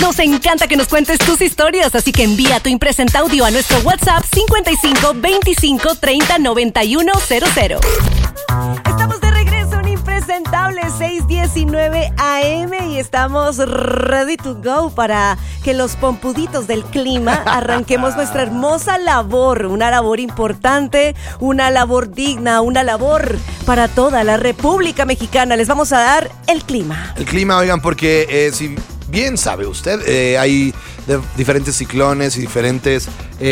Nos encanta que nos cuentes tus historias, así que envía tu impresenta audio a nuestro WhatsApp 55 25 30 91 00. Estamos de regreso en Impresentable 6:19 AM y estamos ready to go para que los pompuditos del clima arranquemos nuestra hermosa labor, una labor importante, una labor digna, una labor para toda la República Mexicana. Les vamos a dar el clima. El clima, oigan, porque si bien sabe usted, hay diferentes ciclones y diferentes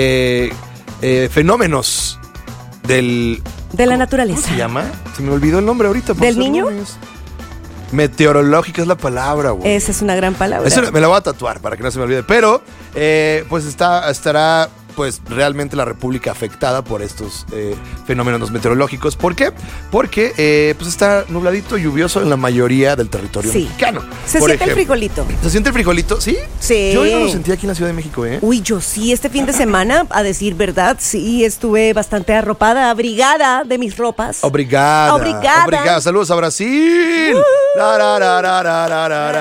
fenómenos de la naturaleza. ¿Cómo se llama? Se me olvidó el nombre ahorita. ¿Del niño? Meteorológica es la palabra, güey. Esa es una gran palabra. Eso me la voy a tatuar para que no se me olvide. Pero, pues estará pues realmente la República afectada por estos fenómenos meteorológicos. ¿Por qué? Porque pues está nubladito, lluvioso en la mayoría del territorio mexicano. Se siente el frijolito. ¿Se siente el frijolito? ¿Sí? Sí. Yo hoy no lo sentí aquí en la Ciudad de México, ¿eh? Uy, yo sí, este fin de semana, a decir verdad, sí, estuve bastante arropada, abrigada de mis ropas. Obrigada. Saludos a Brasil. La la la la la la la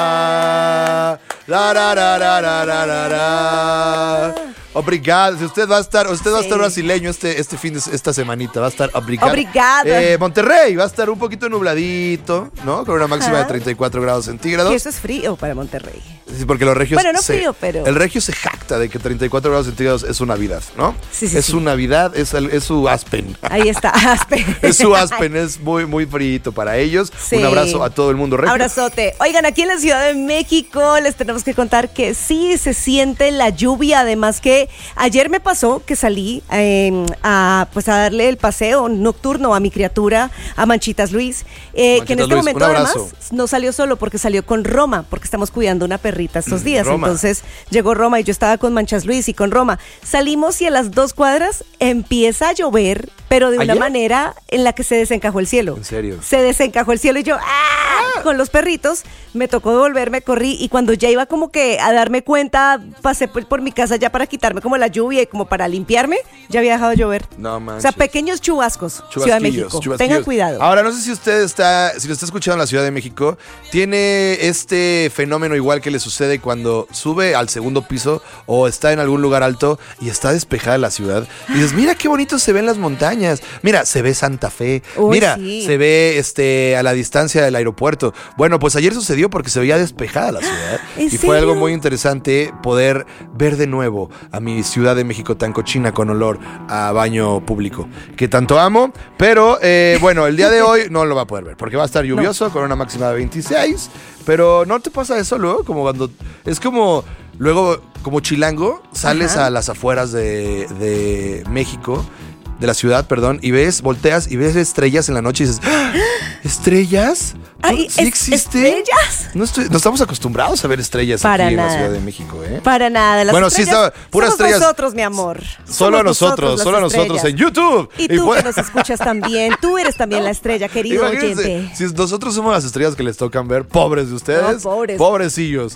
la. La la la la la la la la. Obrigado. Si usted va a estar brasileño esta semanita, va a estar obrigado. Monterrey va a estar un poquito nubladito, ¿no? Con una máxima de 34 grados centígrados. Y eso es frío para Monterrey. Sí, porque los regios... Bueno, no frío, pero... El regio se jacta de que 34 grados centígrados es su Navidad, ¿no? Sí. Es su Navidad, es su Aspen. Ahí está, Aspen. Es su Aspen, es muy, muy frío para ellos. Sí. Un abrazo a todo el mundo regio. Abrazote. Oigan, aquí en la Ciudad de México les tenemos que contar que sí se siente la lluvia, además que ayer me pasó que salí a darle el paseo nocturno a mi criatura, a Manchitas Luis, que en este momento además no salió solo porque salió con Roma, porque estamos cuidando una perrita estos días. Roma. Entonces llegó Roma y yo estaba con Manchas Luis y con Roma. Salimos y a las 2 cuadras empieza a llover, pero de una manera en la que se desencajó el cielo. ¿En serio? Se desencajó el cielo y yo con los perritos me tocó devolverme, corrí y cuando ya iba como que a darme cuenta, pasé por mi casa ya para quitarme como la lluvia y como para limpiarme, ya había dejado de llover. No manches. O sea, pequeños chubascos, Ciudad de México. Tengan cuidado. Ahora, no sé si usted si lo está escuchando en la Ciudad de México, tiene este fenómeno igual que le sucede cuando sube al segundo piso o está en algún lugar alto y está despejada la ciudad. Y dices, mira qué bonito se ven las montañas. Mira, se ve Santa Fe. Mira, se ve a la distancia del aeropuerto. Bueno, pues ayer sucedió porque se veía despejada la ciudad. ¿En serio? Fue algo muy interesante poder ver de nuevo a mi Ciudad de México tan cochina con olor a baño público, que tanto amo. Pero bueno, el día de hoy no lo va a poder ver porque va a estar lluvioso con una máxima de 26. Pero ¿no te pasa eso luego? Como cuando... Es como... Luego, como chilango, sales a las afueras de México, de la ciudad, perdón, y volteas y ves estrellas en la noche y dices, ¡ah! ¿Estrellas? Ay, ¿Sí existe? ¿Estrellas? No estamos acostumbrados a ver estrellas aquí en la Ciudad de México, ¿eh? Para nada. Bueno, sí, estaba puras estrellas. Nosotros, mi amor. Solo a nosotros en YouTube. Y tú que nos escuchas también. Tú eres también la estrella, querido oyente. Si nosotros somos las estrellas que les tocan ver, pobres de ustedes. No, pobrecillos.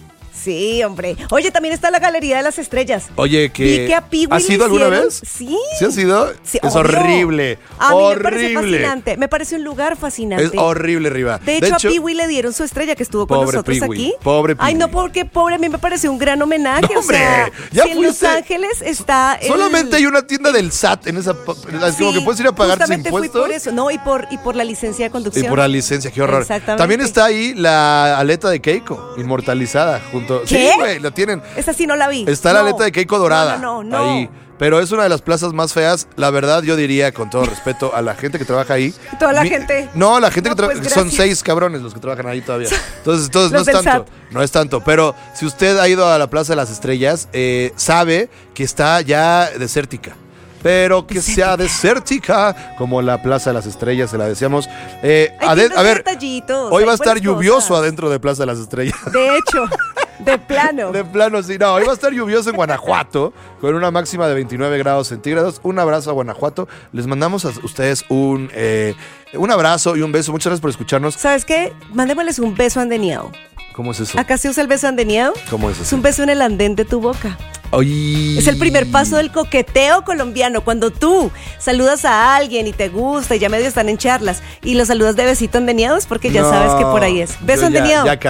Sí, hombre. Oye, también está la Galería de las Estrellas. Oye, Vi que a Pee-wee ¿has ido alguna vez? Sí. ¿Sí has ido? Sí, es obvio. horrible. A mí me parece fascinante. Me parece un lugar fascinante. Es horrible, Riva. De hecho, a Pee-wee le dieron su estrella que estuvo con nosotros aquí. Pobre Pee-wee. Ay, no, porque pobre, a mí me parece un gran homenaje. No, hombre, o sea, ya si en Los Ángeles está... Solamente hay una tienda del SAT en esa... Es como que puedes ir a pagar tus impuestos. Fui por eso. No, y por la licencia de conducción. Y por la licencia, qué horror. Exactamente. También está ahí la aleta de Keiko, inmortalizada junto... ¿Qué? Sí, güey, la tienen. Esa sí no la vi. Está la aleta de Keiko dorada. No. Ahí. Pero es una de las plazas más feas. La verdad, yo diría, con todo respeto, a la gente que trabaja ahí. Toda la gente. No, la gente que trabaja. Pues, son 6 cabrones los que trabajan ahí todavía. Entonces no es tanto. SAT. No es tanto. Pero si usted ha ido a la Plaza de las Estrellas, sabe que está ya desértica. Pero que sea desértica, como la Plaza de las Estrellas, se la deseamos. A ver, hoy va a estar lluvioso adentro de Plaza de las Estrellas. De hecho, de plano. De plano, sí. No, hoy va a estar lluvioso en Guanajuato, con una máxima de 29 grados centígrados. Un abrazo a Guanajuato. Les mandamos a ustedes un abrazo y un beso. Muchas gracias por escucharnos. ¿Sabes qué? Mandémosles un beso andeniado. ¿Cómo es eso? ¿Acá se usa el beso andeniado? ¿Cómo es eso? Es un beso en el andén de tu boca. Ay. Es el primer paso del coqueteo colombiano. Cuando tú saludas a alguien y te gusta y ya medio están en charlas y lo saludas de besito andeniado es porque ya sabes que por ahí es. Beso andeniado. Ya caí.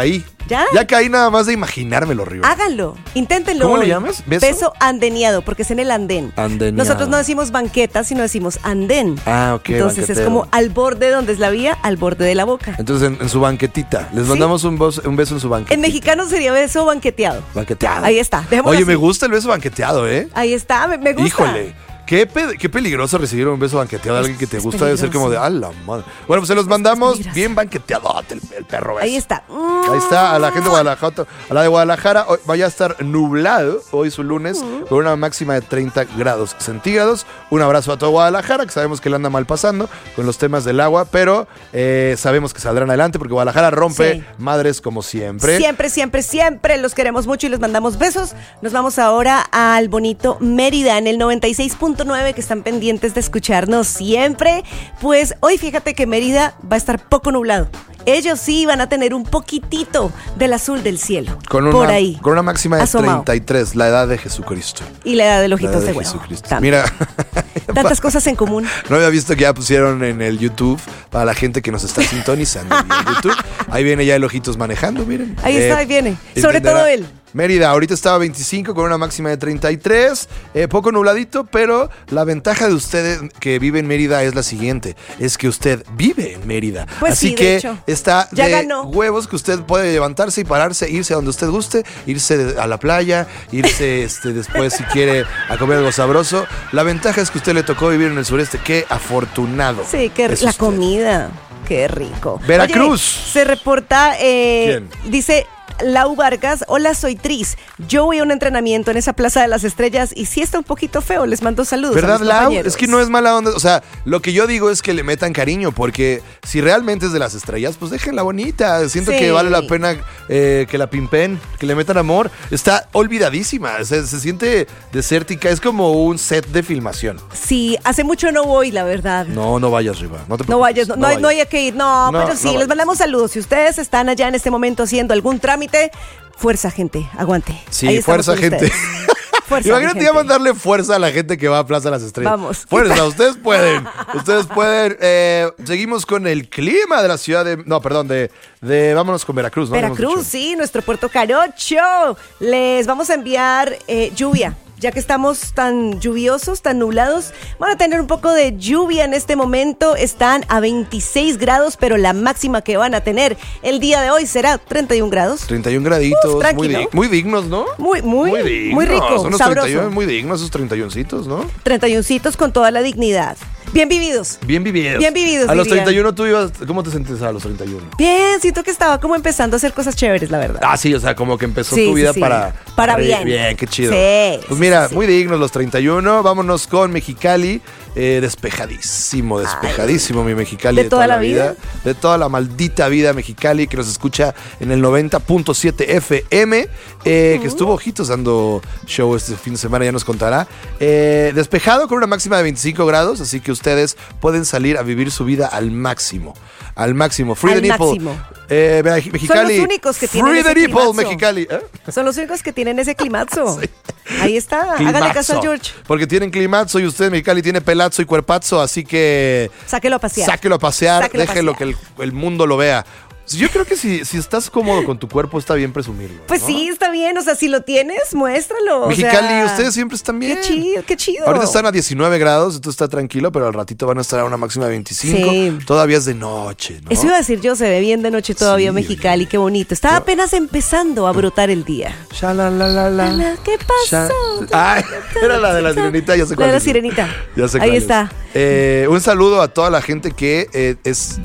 ¿Ya? Ya caí nada más de imaginármelo, Riva. Háganlo, inténtenlo. ¿Cómo le hoy. llamas? ¿Beso? Andeneado, porque es en el andén. Andeneado. Nosotros no decimos banqueta, sino decimos andén. Ah, ok, Entonces banquetero. es como al borde donde es la vía, al borde de la boca. Entonces en su banquetita. Les Sí. mandamos un beso en su banquetita. En mexicano sería beso banqueteado. Banqueteado. Ahí está, dejémoslo Oye, así. me gusta el beso banqueteado, ¿eh? Ahí está, me gusta. Híjole. Qué peligroso recibir un beso banqueteado de alguien que te Es gusta. Debe ser como de, ¡a la madre! Bueno, pues se los mandamos peligroso. bien banqueteado el perro beso. Ahí está. Ahí está, a la gente de Guadalajara. A la de Guadalajara, hoy vaya a estar nublado, hoy su lunes, con una máxima de 30 grados centígrados. Un abrazo a todo Guadalajara, que sabemos que le anda mal pasando con los temas del agua, pero sabemos que saldrán adelante porque Guadalajara rompe Sí. madres como siempre. Siempre, siempre, siempre los queremos mucho y les mandamos besos. Nos vamos ahora al bonito Mérida en el 96.9, que están pendientes de escucharnos siempre. Pues hoy fíjate que Mérida va a estar poco nublado. Ellos sí van a tener un poquitito del azul del cielo. Por ahí. Con una máxima de asomado. 33, la edad de Jesucristo. Y la edad del La ojitos edad de de huevo. Jesucristo. También. Mira, Tantas cosas en común. no había visto que ya pusieron en el YouTube para la gente que nos está sintonizando en el YouTube. Ahí viene ya el ojitos manejando, miren. Ahí está, ahí viene. Sobre entenderá. todo él. Mérida, ahorita estaba 25 con una máxima de 33, poco nubladito, pero la ventaja de usted que vive en Mérida es la siguiente, es que usted vive en Mérida. Pues Así sí, de que hecho. está Ya de ganó. huevos que usted puede levantarse y pararse, irse a donde usted guste, irse a la playa, irse después si quiere a comer algo sabroso. La ventaja es que a usted le tocó vivir en el sureste, qué afortunado. Sí, que es la usted. comida. Qué rico. Veracruz. Oye, se reporta, ¿Quién? dice Lau Vargas, hola, soy Tris. Yo voy a un entrenamiento en esa Plaza de las Estrellas y sí está un poquito feo, les mando saludos. ¿Verdad, a mis Lau? compañeros. Es que no es mala onda. O sea, lo que yo digo es que le metan cariño, porque si realmente es de las estrellas, pues déjenla bonita. Siento Sí. que vale la pena que la pimpen, que le metan amor. Está olvidadísima, se siente desértica. Es como un set de filmación. Sí, hace mucho no voy, la verdad. No vayas, Riva. No te No preocupes, vayas, no hay que ir. No, No, pero no sí, vayas. les mandamos saludos. Si ustedes están allá en este momento haciendo algún trámite, fuerza, gente, aguante. Ahí Sí, estamos fuerza, con gente. ustedes. Fuerza, Imagínate mi ya gente. mandarle fuerza a la gente que va a Plaza de las Estrellas. Vamos. Fuerza, ustedes pueden. Ustedes pueden. Seguimos con el clima de la ciudad de. No, perdón, vámonos con Veracruz, ¿no? Habíamos Veracruz, dicho. sí, nuestro puerto Carocho. Les vamos a enviar lluvia. Ya que estamos tan lluviosos, tan nublados, van a tener un poco de lluvia en este momento. Están a 26 grados, pero la máxima que van a tener el día de hoy será 31 grados. 31 graditos, Uf, tranqui, ¿no? muy dignos, ¿no? Muy dignos. muy rico, Son unos sabroso. 31 muy dignos esos 31citos, ¿no? 31citos con toda la dignidad. Bien vividos. Bien vividos. Bien vividos, A los dirían. 31 tú ibas, ¿cómo te sentías a los 31? Bien, siento que estaba como empezando a hacer cosas chéveres, la verdad. Ah, sí, o sea, como que empezó Sí, tu vida sí. para bien. Bien, qué chido. Sí, Pues mira, sí. muy dignos los 31. Vámonos con Mexicali. Despejadísimo, mi Mexicali. ¿De toda la vida? De toda la maldita vida Mexicali, que nos escucha en el 90.7 FM, que estuvo ojitos dando show este fin de semana, ya nos contará. Despejado con una máxima de 25 grados, así que ustedes pueden salir a vivir su vida al máximo. Al máximo. Free Al the nipple. máximo. Mexicali. Son los únicos que tienen Free ese the nipple, climazo. Mexicali. Son los únicos que tienen ese climazo. Sí. Ahí está. Hágale caso al George. Porque tienen climazo y usted, Mexicali, tiene pelazo y cuerpazo, así que Sáquelo a pasear. sáquelo a pasear, Sáquelo a déjelo pasear. que el mundo lo vea. Yo creo que si estás cómodo con tu cuerpo, está bien presumirlo. Pues ¿no? sí, está bien. O sea, si lo tienes, muéstralo. o Mexicali, sea, ustedes siempre están bien. Qué chido, qué chido. Ahorita están a 19 grados, entonces está tranquilo, pero al ratito van a estar a una máxima de 25. Sí. Todavía es de noche, ¿no? Eso iba a decir yo, se ve bien de noche todavía Sí, Mexicali, qué bonito. Estaba apenas empezando a brotar el día. Shalalala. ¿Qué pasó? Ay, era la de la sirenita, ya sé La cuál de la es. sirenita. Ya sé Ahí cuál es. está. Un saludo a toda la gente que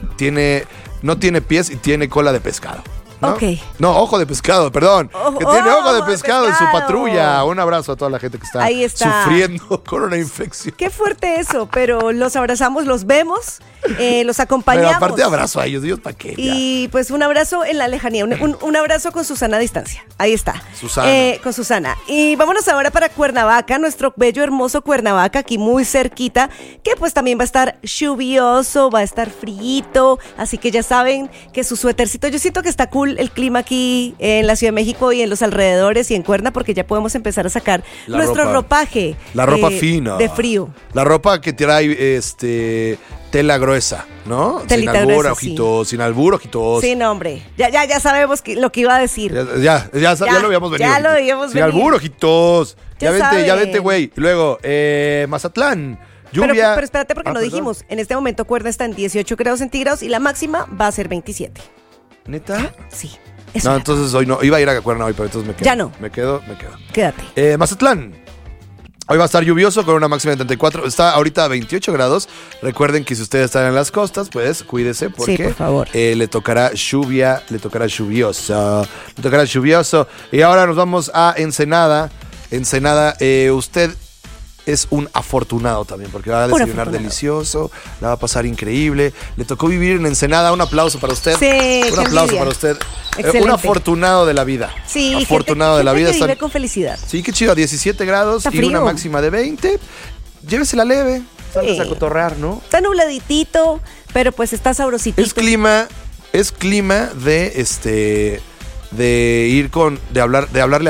no tiene pies y tiene cola de pescado. ¿no? Ok. No, ojo de pescado, perdón. Ojo- que tiene ojo de ojo de pescado en su pescado. patrulla. Un abrazo a toda la gente que está, Ahí está. sufriendo con una infección. Qué fuerte eso, pero los abrazamos, los vemos, los Pero acompañamos. aparte abrazo a ellos ¿para qué? Ya. Y pues un abrazo en la lejanía, un abrazo con Susana a distancia. Ahí está. Susana. Con Susana. Y vámonos ahora para Cuernavaca, nuestro bello, hermoso Cuernavaca, aquí muy cerquita, que pues también va a estar lluvioso, va a estar frío, así que ya saben que su suétercito, yo siento que está cool el clima aquí en la Ciudad de México y en los alrededores y en Cuerna, porque ya podemos empezar a sacar nuestro ropaje. La ropa fina. De frío. La ropa que trae tela gruesa, ¿no? Telita sin albur, gruesa, ojitos, sin albur, ojitos. Sí, no, hombre. Ya sabemos lo que iba a decir. Ya lo habíamos venido. Ya lo habíamos sin venido. albur, ojitos. Ya Ya vente, güey. Luego, Mazatlán. Lluvia. Pero espérate porque no dijimos. En este momento Cuerna está en 18 grados centígrados y la máxima va a ser 27. ¿Neta? Sí. No, entonces hoy no. Iba a ir a Cuerna hoy, pero entonces me quedo. Ya no. Me quedo. Quédate. Mazatlán. Hoy va a estar lluvioso con una máxima de 34. Está ahorita a 28 grados. Recuerden que si ustedes están en las costas, pues cuídese porque sí, por favor. le tocará lluvia, le tocará lluvioso. Y ahora nos vamos a Ensenada. Ensenada, usted es un afortunado también porque va a desayunar delicioso, la va a pasar increíble. Le tocó vivir en Ensenada. Un aplauso para usted. Sí, un aplauso para usted. Excelente. Un afortunado de la vida. Sí, afortunado de la vida. Que vive con felicidad. Sí, qué chido, 17 grados y una máxima de 20. Llévesela leve, salgas a cotorrear, ¿no? Está nubladitito, pero pues está sabrositito. Es clima de hablarle a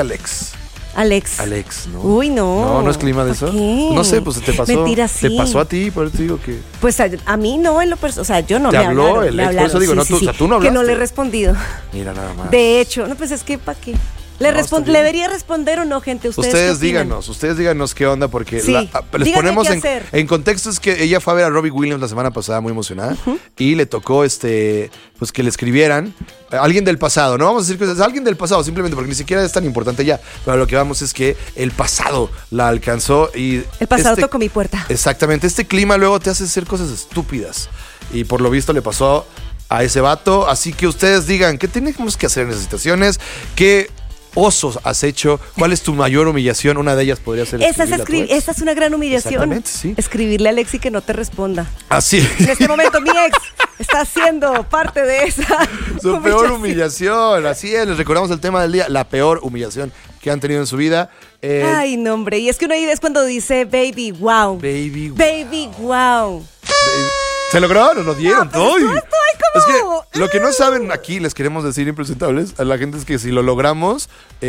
Alex, ¿no? Uy, no. No es clima de eso. ¿Qué? No sé, pues te pasó. Mentira, sí. Te pasó a ti, por eso digo que. Pues a mí no, o sea, yo no te me habló hablaron, el me ex, por eso digo, sí, no, sí, tú, sí. o sea, tú no hablaste. Que no le he respondido. Mira nada más. De hecho, no, pues es que ¿para qué? ¿Le debería responder o no, gente? Ustedes díganos qué onda, porque sí. les ponemos en contexto. Es que ella fue a ver a Robbie Williams la semana pasada muy emocionada y le tocó pues que le escribieran alguien del pasado. No vamos a decir que es alguien del pasado simplemente porque ni siquiera es tan importante ya, pero lo que vamos es que el pasado la alcanzó y el pasado tocó mi puerta. Exactamente, este clima luego te hace hacer cosas estúpidas y por lo visto le pasó a ese vato, así que ustedes digan qué tenemos que hacer en esas situaciones, qué osos has hecho, cuál es tu mayor humillación. Una de ellas podría ser esa es una gran humillación. Exactamente, sí. Escribirle a Alex y que no te responda. Así. En este momento mi ex está siendo parte de esa su peor humillación. Así es, les recordamos el tema del día, la peor humillación que han tenido en su vida. Ay, no, hombre, y es que uno ahí es cuando dice baby, wow. Baby, wow. ¿Se logró? Nos lo dieron todo. Es que lo que no saben aquí, les queremos decir impresentables a la gente, es que si lo logramos,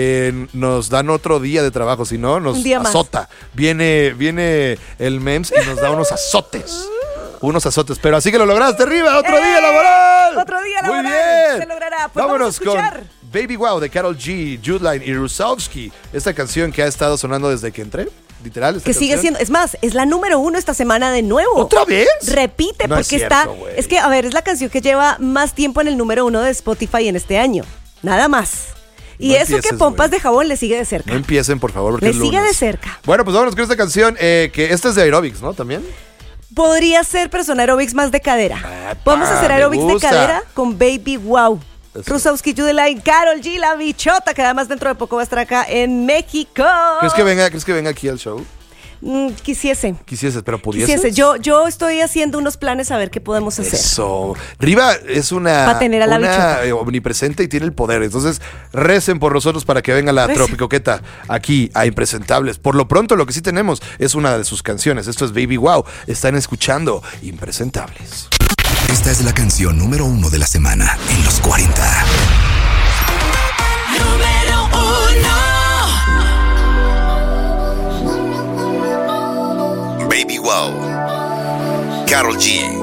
nos dan otro día de trabajo, si no, nos azota. Viene el MEMS y nos da unos azotes. Pero así que lo lograste, arriba, otro día laboral. Otro día laboral. Muy bien. Se logrará. Pues vámonos vamos a escuchar con Baby Wow de Karol G, Jude Line y Rusowski. Esta canción que ha estado sonando desde que entré. Literal, que sigue siendo, es más, es la número 1 esta semana de nuevo. ¿Otra vez? Repite, no porque es cierto, es que, a ver, es la canción que lleva más tiempo en el número 1 de Spotify en este año. Nada más. Y no eso que Pompas de Jabón le sigue de cerca. No empiecen, por favor, porque le es sigue lunes. de cerca. Bueno, pues vámonos con esta canción, que esta es de aerobics, ¿no? También. Podría ser, pero son aerobics más de cadera. Vamos a hacer aerobics de cadera con Baby Wow. Rusowski, Jude Line, Karol G, la bichota, que además dentro de poco va a estar acá en México. ¿Crees que venga aquí al show? Quisiese, pero pudiese. Yo estoy haciendo unos planes a ver qué podemos hacer. Eso. Riva es una omnipresente y tiene el poder. Entonces, recen por nosotros para que venga la Tropicoqueta aquí a Impresentables. Por lo pronto, lo que sí tenemos es una de sus canciones. Esto es Baby Wow. Están escuchando Impresentables. Esta es la canción número 1 de la semana en los 40. Número 1. Baby Wow, Karol G.